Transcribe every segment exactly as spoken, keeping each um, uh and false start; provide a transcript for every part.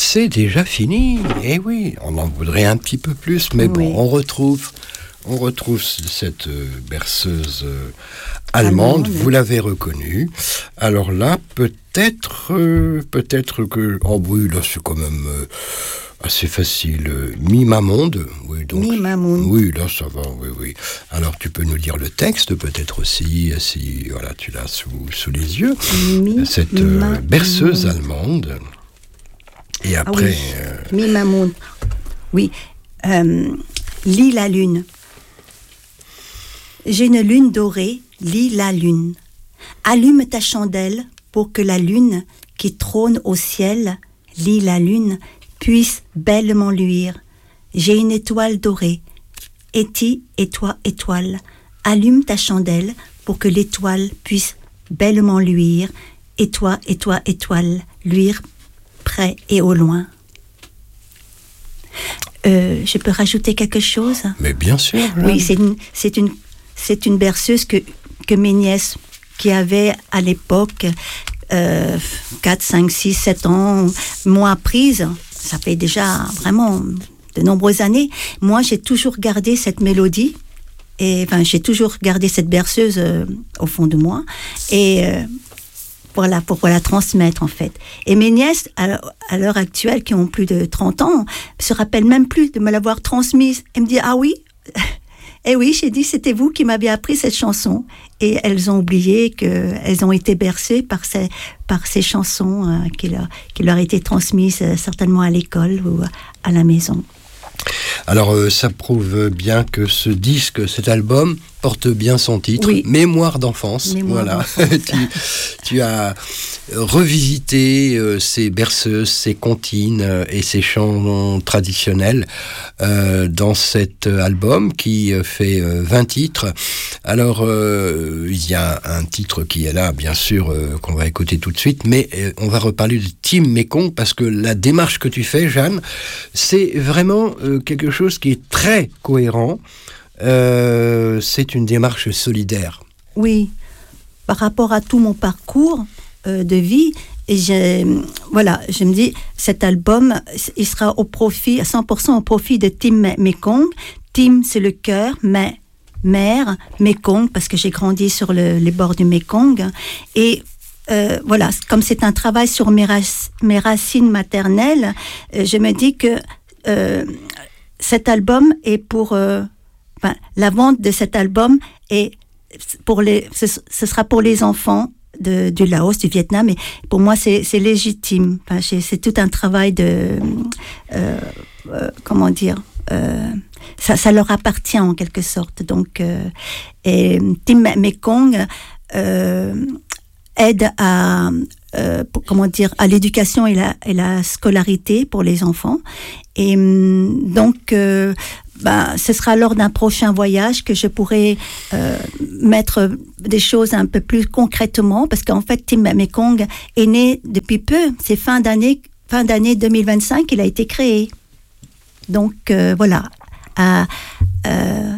c'est déjà fini. Eh oui, on en voudrait un petit peu plus, mais bon, oui. on retrouve, on retrouve cette berceuse allemande. Allemande. Vous l'avez reconnue. Alors là, peut-être, euh, peut-être que, oh oui, là c'est quand même euh, assez facile. Mi-Mamonde, oui, donc. Mi-Mamonde. Oui, là ça va, oui, oui. Alors tu peux nous lire le texte, peut-être aussi, si voilà, tu l'as sous, sous les yeux. Mi- cette euh, berceuse allemande. Et après. Ah oui. euh... Mi-Mamonde. Oui. Euh, lis la lune. J'ai une lune dorée, lis la lune. Allume ta chandelle pour que la lune qui trône au ciel, lis la lune, puisse bellement luire. J'ai une étoile dorée. Eti, et toi, étoile. Allume ta chandelle pour que l'étoile puisse bellement luire. Et toi, et toi, étoile, luire près et au loin. Euh, je peux rajouter quelque chose ? Mais bien sûr. Là. Oui, c'est une, c'est une, c'est une berceuse que, que mes nièces, qui avaient à l'époque euh, quatre, cinq, six, sept ans, m'ont apprise. Ça fait déjà vraiment de nombreuses années. Moi, j'ai toujours gardé cette mélodie. Et, enfin, j'ai toujours gardé cette berceuse euh, au fond de moi. Et... Euh, Voilà, pour la transmettre en fait. Et mes nièces, à l'heure actuelle, qui ont plus de trente ans, se rappellent même plus de me l'avoir transmise. Elles me disent, ah oui, eh oui, j'ai dit, c'était vous qui m'aviez appris cette chanson. Et elles ont oublié qu'elles ont été bercées par ces, par ces chansons euh, qui, leur, qui leur étaient transmises euh, certainement à l'école ou à la maison. Alors, euh, ça prouve bien que ce disque, cet album, porte bien son titre, oui. Mémoire d'enfance. Mémoire voilà. d'enfance. tu, tu as revisité euh, ces berceuses, ces comptines euh, et ces chants traditionnels euh, dans cet album qui euh, fait euh, vingt titres. Alors, euh, il y a un titre qui est là, bien sûr, euh, qu'on va écouter tout de suite, mais euh, on va reparler de Tim Mekong parce que la démarche que tu fais, Jeanne, c'est vraiment euh, quelque chose qui est très cohérent. Euh, c'est une démarche solidaire. Oui, par rapport à tout mon parcours euh, de vie, et j'ai, voilà, je me dis, cet album, il sera au profit, à cent pour cent au profit de Tim Mekong. Tim, c'est le cœur, mais mère, Mekong, parce que j'ai grandi sur le, les bords du Mekong. Et euh, voilà, comme c'est un travail sur mes, rac- mes racines maternelles, euh, je me dis que euh, cet album est pour... Euh, Enfin, la vente de cet album est pour les, ce, ce sera pour les enfants de, du Laos, du Vietnam, et pour moi c'est, c'est légitime. Enfin, c'est, c'est tout un travail de, euh, euh, comment dire, euh, ça, ça leur appartient en quelque sorte. Donc, euh, et Tim Mekong euh, aide à, euh, pour, comment dire, à l'éducation et la, et la scolarité pour les enfants. Et donc euh, Ben, ce sera lors d'un prochain voyage que je pourrai euh, mettre des choses un peu plus concrètement, parce qu'en fait, Tim Mekong est né depuis peu. C'est fin d'année, fin d'année deux mille vingt-cinq qu'il a été créé. Donc, euh, voilà. À, euh,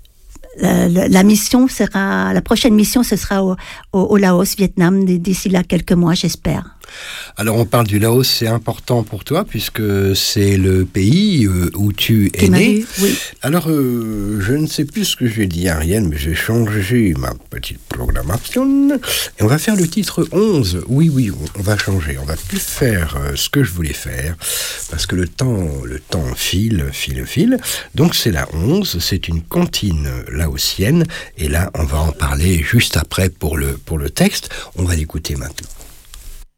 la, la, la mission sera, la prochaine mission, ce sera au, au, au Laos, Vietnam, d'ici là quelques mois, j'espère. Alors on parle du Laos, c'est important pour toi puisque c'est le pays euh, où tu es né. Oui. Alors euh, je ne sais plus ce que j'ai dit à Ariel, mais j'ai changé ma petite programmation et on va faire le titre onze. Oui, oui, on va changer. On va plus faire euh, ce que je voulais faire parce que le temps, le temps file, file, file. Donc c'est la onze, c'est une comptine laotienne et là on va en parler juste après pour le, pour le texte. On va l'écouter maintenant.